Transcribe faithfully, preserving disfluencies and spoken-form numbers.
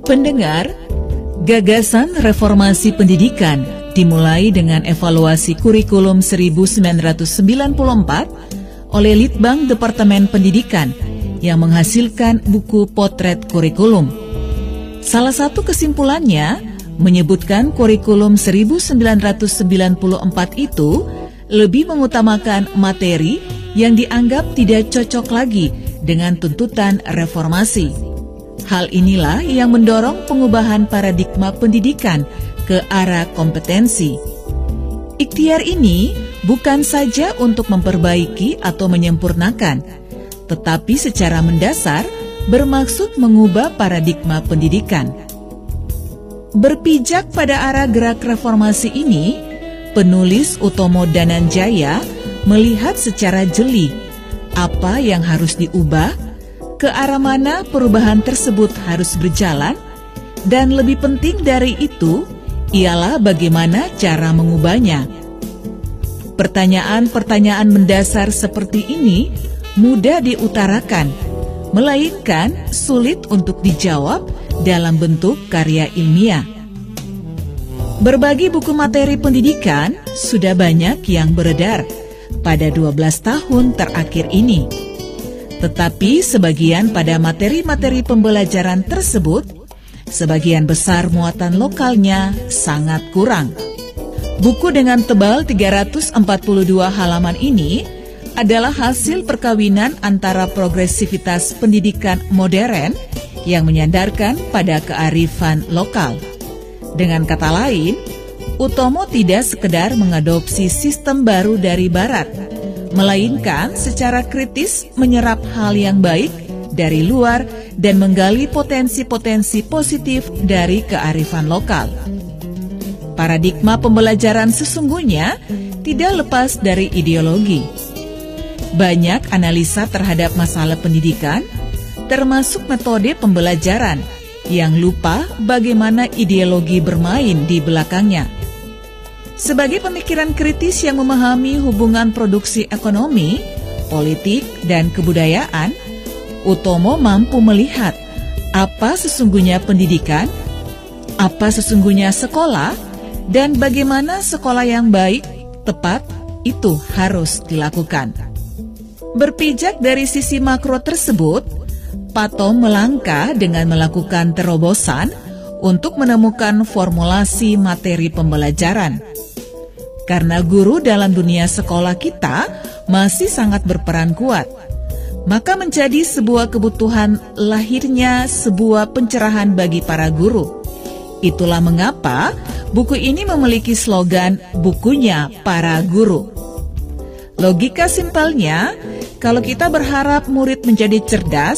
Pendengar, gagasan reformasi pendidikan dimulai dengan evaluasi kurikulum seribu sembilan ratus sembilan puluh empat oleh Litbang Departemen Pendidikan yang menghasilkan buku Potret Kurikulum. Salah satu kesimpulannya menyebutkan kurikulum seribu sembilan ratus sembilan puluh empat itu lebih mengutamakan materi yang dianggap tidak cocok lagi dengan tuntutan reformasi. Hal inilah yang mendorong pengubahan paradigma pendidikan ke arah kompetensi. Ikhtiar ini bukan saja untuk memperbaiki atau menyempurnakan, tetapi secara mendasar bermaksud mengubah paradigma pendidikan. Berpijak pada arah gerak reformasi ini, penulis Utomo Dananjaya melihat secara jeli apa yang harus diubah, ke arah mana perubahan tersebut harus berjalan, dan lebih penting dari itu ialah bagaimana cara mengubahnya. Pertanyaan-pertanyaan mendasar seperti ini mudah diutarakan, melainkan sulit untuk dijawab dalam bentuk karya ilmiah. Berbagi buku materi pendidikan sudah banyak yang beredar pada dua belas tahun terakhir ini. Tetapi sebagian pada materi-materi pembelajaran tersebut, sebagian besar muatan lokalnya sangat kurang. Buku dengan tebal tiga ratus empat puluh dua halaman ini adalah hasil perkawinan antara progresivitas pendidikan modern yang menyandarkan pada kearifan lokal. Dengan kata lain, Utomo tidak sekedar mengadopsi sistem baru dari Barat, melainkan secara kritis menyerap hal yang baik dari luar dan menggali potensi-potensi positif dari kearifan lokal. Paradigma pembelajaran sesungguhnya tidak lepas dari ideologi. Banyak analisa terhadap masalah pendidikan, termasuk metode pembelajaran, yang lupa bagaimana ideologi bermain di belakangnya. Sebagai pemikiran kritis yang memahami hubungan produksi ekonomi, politik, dan kebudayaan, Utomo mampu melihat apa sesungguhnya pendidikan, apa sesungguhnya sekolah, dan bagaimana sekolah yang baik, tepat, itu harus dilakukan. Berpijak dari sisi makro tersebut, Pato melangkah dengan melakukan terobosan untuk menemukan formulasi materi pembelajaran. Karena guru dalam dunia sekolah kita masih sangat berperan kuat, maka menjadi sebuah kebutuhan lahirnya sebuah pencerahan bagi para guru. Itulah mengapa buku ini memiliki slogan bukunya para guru. Logika simpelnya, kalau kita berharap murid menjadi cerdas,